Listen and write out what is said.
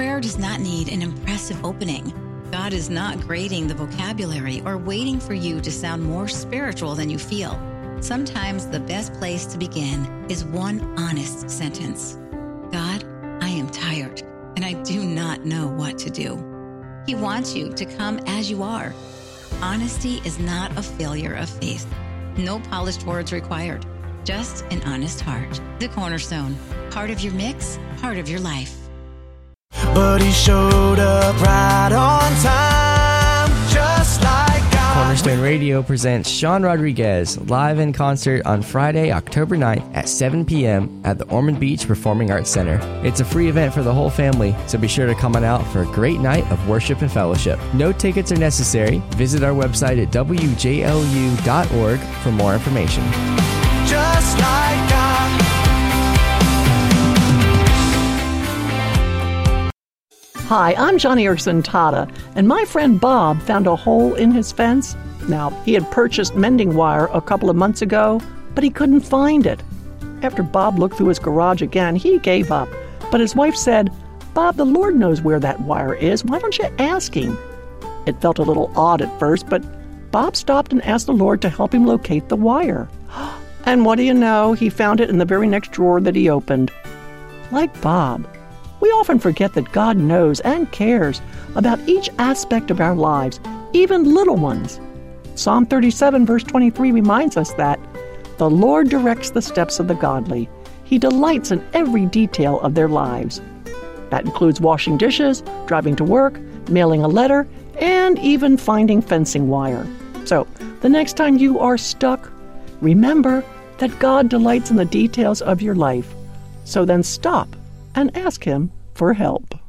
Prayer does not need an impressive opening. God is not grading the vocabulary or waiting for you to sound more spiritual than you feel. Sometimes the best place to begin is one honest sentence. God, I am tired, and I do not know what to do. He wants you to come as you are. Honesty is not a failure of faith. No polished words required. Just an honest heart. The Cornerstone. Part of your mix, part of your life. But he showed up right on time, just like God. Cornerstone Radio presents Sean Rodriguez live in concert on Friday, October 9th at 7 p.m. at the Ormond Beach Performing Arts Center. It's a free event for the whole family, so be sure to come on out for a great night of worship and fellowship. No tickets are necessary. Visit our website at wjlu.org for more information. Just like God. Hi, I'm Johnny Erickson Tata, and my friend Bob found a hole in his fence. Now, he had purchased mending wire a couple of months ago, but he couldn't find it. After Bob looked through his garage again, he gave up. But his wife said, "Bob, the Lord knows where that wire is. Why don't you ask him?" It felt a little odd at first, but Bob stopped and asked the Lord to help him locate the wire. And what do you know? He found it in the very next drawer that he opened. Like Bob, we often forget that God knows and cares about each aspect of our lives, even little ones. Psalm 37, verse 23 reminds us that the Lord directs the steps of the godly. He delights in every detail of their lives. That includes washing dishes, driving to work, mailing a letter, and even finding fencing wire. So, the next time you are stuck, remember that God delights in the details of your life. So then stop and ask Him for help.